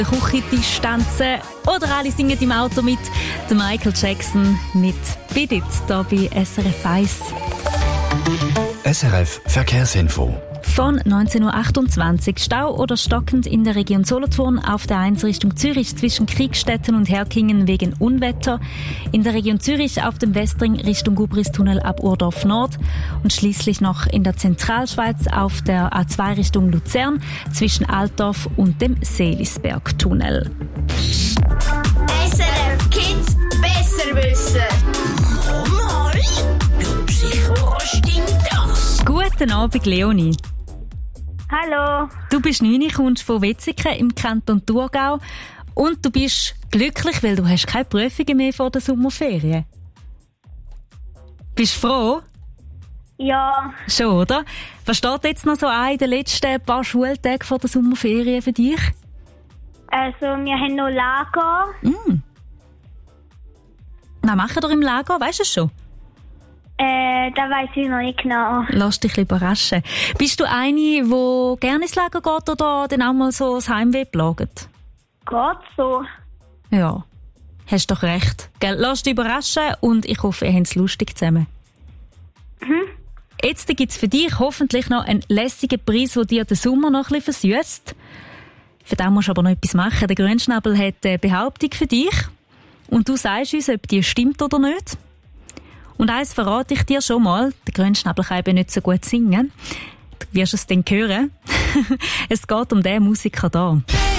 Küchendistanzen oder alle singen im Auto mit. Der Michael Jackson mit «Beat It» hier bei SRF 1. SRF Verkehrsinfo. Von 19.28 Uhr Stau oder stockend in der Region Solothurn auf der 1 Richtung Zürich zwischen Kriegstetten und Herkingen wegen Unwetter. In der Region Zürich auf dem Westring Richtung Gubristunnel ab Urdorf Nord. Und schließlich noch in der Zentralschweiz auf der A2 Richtung Luzern zwischen Altdorf und dem Seelisbergtunnel. SRF Kids besser wissen. Mal, du sicher, was stimmt das? Guten Abend, Leonie. Hallo. Du bist 9, kommst von Wetzikon im Kanton Thurgau und du bist glücklich, weil du hast keine Prüfungen mehr vor der Sommerferien. Bist du froh? Ja, Schon, oder? Was steht jetzt noch so an in den letzten paar Schultagen vor der Sommerferien für dich? also wir haben noch Lager. Was machen wir im Lager? Weißt du es schon? Da weiss ich noch nicht genau. Lass dich überraschen. Bist du eine, die gerne ins Lager geht oder dann auch mal so das Heimweh plagt? Geht so. Ja, hast doch recht. Gell? Lass dich überraschen und ich hoffe, ihr habt es lustig zusammen. Jetzt gibt es für dich hoffentlich noch einen lässigen Preis, der dir den Sommer noch ein bisschen versüsst. Für den musst du aber noch etwas machen. Der Grünschnabel hat eine Behauptung für dich. Und du sagst uns, ob die stimmt oder nicht. Und eins verrate ich dir schon mal. Der Grünschnabel kann eben nicht so gut singen. Du wirst es dann hören. Es geht um den Musiker da.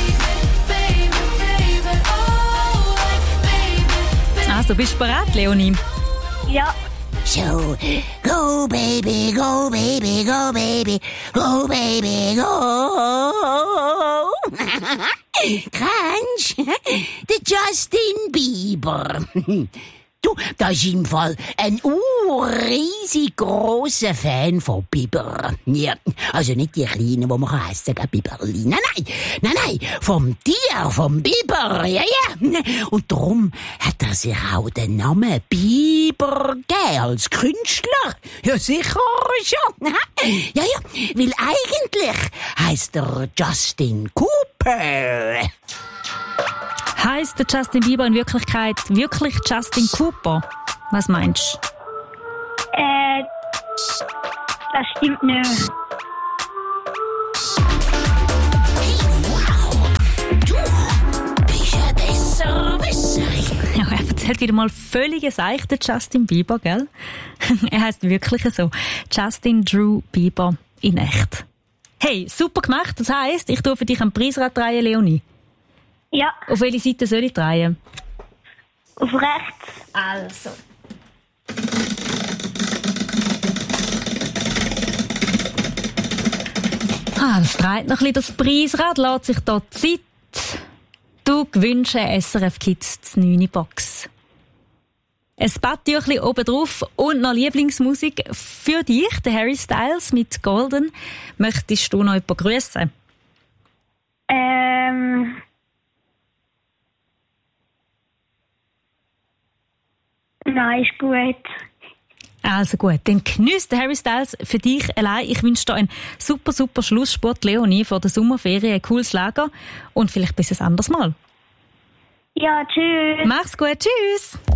Also, bist du bereit, Leonie? Ja, So, go baby, go baby, go baby, go baby, go. Kennst du? Der Justin Bieber. Du, da ist im Fall ein riesig grosser Fan von Biber. Ja, also nicht die Kleinen, die man essen kann, Biberli. Nein, vom Tier, vom Biber, ja. Und darum hat er sich auch den Namen Bieber gegeben als Künstler. Ja, sicher schon. Ja, weil eigentlich heisst er Justin Cooper. Heisst der Justin Bieber in Wirklichkeit wirklich Justin Cooper? Was meinst du? das stimmt nicht. Wow, du bist ein Besserwisser. Ja, er erzählt wieder mal völlige Seich, der Justin Bieber, gell? Er heisst wirklich so. Justin Drew Bieber in echt. Hey, super gemacht. Das heisst, ich tue für dich ein Preisrad drehen, Leonie. Ja, Auf welche Seite soll ich drehen? auf rechts. Also. Es dreht noch ein bisschen das Preisrad, lässt sich da Zeit. Du gewünscht SRF Kids die 9 Box. Ein Badtüchli oben drauf und noch Lieblingsmusik für dich, der Harry Styles mit Golden. Möchtest du noch jemanden grüssen? Nein, ist gut. Also gut, dann geniesst Harry Styles für dich allein. Ich wünsche dir einen super Schlusssport, Leonie, vor der Sommerferien, ein cooles Lager und vielleicht bis ein anderes Mal. Ja, tschüss. Mach's gut, tschüss!